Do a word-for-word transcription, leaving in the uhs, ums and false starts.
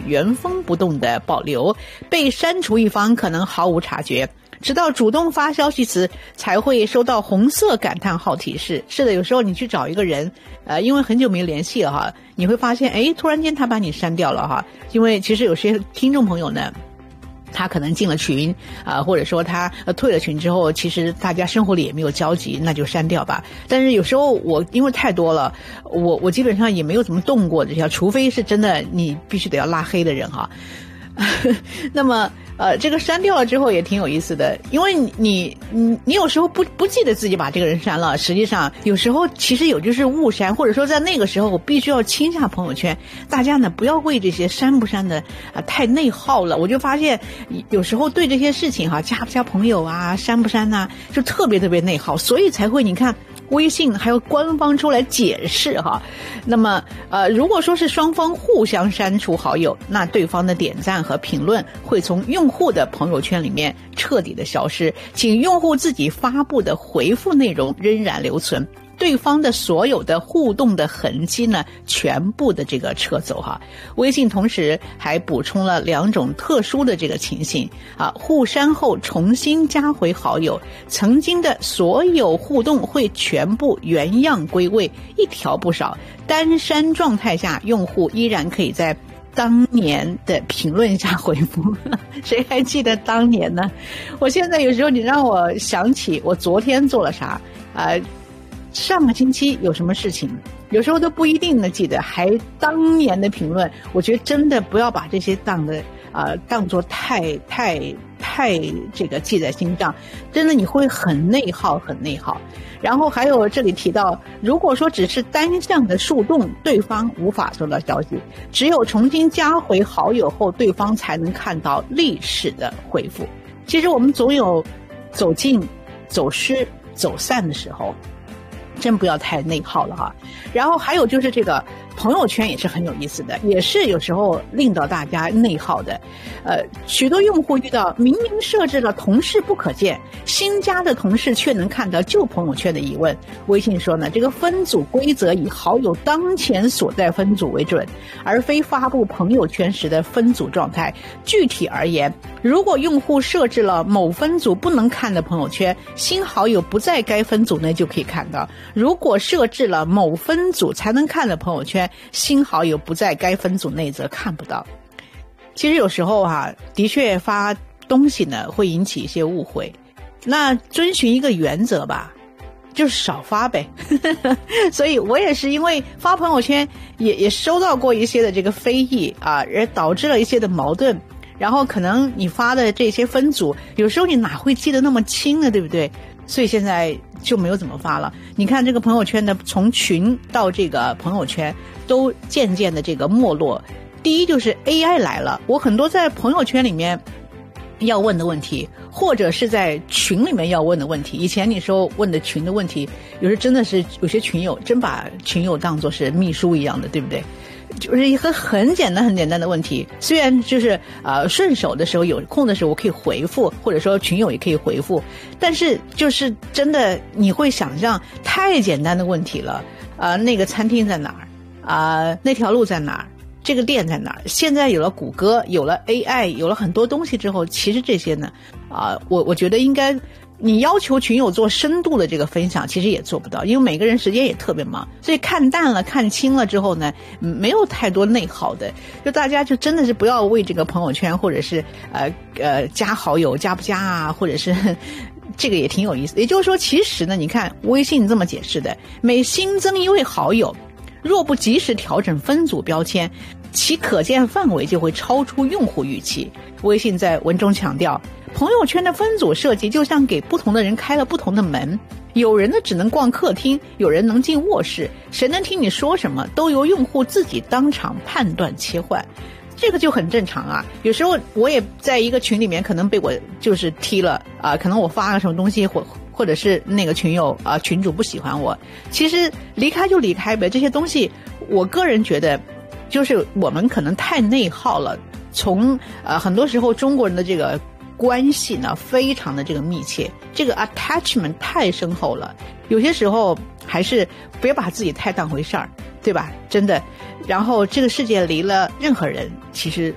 原封不动的保留，被删除一方可能毫无察觉，直到主动发消息时才会收到红色感叹号提示。是的，有时候你去找一个人，呃，因为很久没联系了哈，你会发现，哎，突然间他把你删掉了哈。因为其实有些听众朋友呢，他可能进了群啊、呃，或者说他呃退了群之后，其实大家生活里也没有交集，那就删掉吧。但是有时候我因为太多了，我我基本上也没有怎么动过这条，除非是真的你必须得要拉黑的人哈。那么呃，这个删掉了之后也挺有意思的，因为你你你有时候不不记得自己把这个人删了，实际上有时候其实有就是误删，或者说在那个时候我必须要清下朋友圈。大家呢不要为这些删不删的啊、呃、太内耗了。我就发现有时候对这些事情哈，加不加朋友啊，删不删啊，就特别特别内耗，所以才会你看微信还有官方出来解释哈。那么呃，如果说是双方互相删除好友，那对方的点赞和评论会从用户的朋友圈里面彻底的消失，请用户自己发布的回复内容仍然留存，对方的所有的互动的痕迹呢，全部的这个撤走哈。微信同时还补充了两种特殊的这个情形啊，互删后重新加回好友，曾经的所有互动会全部原样归位，一条不少。单删状态下，用户依然可以在当年的评论下回复。谁还记得当年呢？我现在有时候你让我想起我昨天做了啥啊、呃上个星期有什么事情，有时候都不一定的记得，还当年的评论，我觉得真的不要把这些当的呃当作太太太这个记在心上，真的你会很内耗很内耗。然后还有这里提到，如果说只是单向的树洞，对方无法收到消息，只有重新加回好友后，对方才能看到历史的回复。其实我们总有走近、走失、走散的时候，真不要太内耗了哈。然后还有就是这个朋友圈也是很有意思的，也是有时候令到大家内耗的。呃，许多用户遇到明明设置了同事不可见，新加的同事却能看到旧朋友圈的疑问。微信说呢，这个分组规则以好友当前所在分组为准，而非发布朋友圈时的分组状态。具体而言，如果用户设置了某分组不能看的朋友圈，新好友不在该分组内就可以看到；如果设置了某分组才能看的朋友圈，新好友不在该分组内则看不到。其实有时候啊，的确发东西呢会引起一些误会，那遵循一个原则吧，就是少发呗。所以我也是因为发朋友圈也也收到过一些的这个非议啊，而导致了一些的矛盾。然后可能你发的这些分组，有时候你哪会记得那么清呢，对不对？所以现在就没有怎么发了。你看这个朋友圈的从群到这个朋友圈都渐渐的这个没落。第一就是 A I 来了，我很多在朋友圈里面要问的问题，或者是在群里面要问的问题，以前你说问的群的问题，有时真的是有些群友真把群友当作是秘书一样的，对不对？就是一个很简单很简单的问题，虽然就是呃顺手的时候有空的时候我可以回复，或者说群友也可以回复，但是就是真的你会想象太简单的问题了。呃那个餐厅在哪儿啊、呃？那条路在哪儿？这个店在哪儿？现在有了谷歌，有了 A I， 有了很多东西之后，其实这些呢啊、呃，我我觉得应该你要求群友做深度的这个分享，其实也做不到，因为每个人时间也特别忙，所以看淡了看清了之后呢，没有太多内耗的，就大家就真的是不要为这个朋友圈或者是呃呃加好友加不加啊，或者是这个也挺有意思。也就是说，其实呢，你看微信这么解释的，每新增一位好友，若不及时调整分组标签，其可见范围就会超出用户预期。微信在文中强调，朋友圈的分组设计就像给不同的人开了不同的门，有人呢只能逛客厅，有人能进卧室，谁能听你说什么都由用户自己当场判断切换。这个就很正常啊，有时候我也在一个群里面可能被我就是踢了啊、呃，可能我发了什么东西或或者是那个群友啊、呃、群主不喜欢我，其实离开就离开呗，这些东西我个人觉得就是我们可能太内耗了。从呃很多时候中国人的这个关系呢非常的这个密切，这个 attachment 太深厚了，有些时候还是不要把自己太当回事儿，对吧？真的。然后这个世界离了任何人其实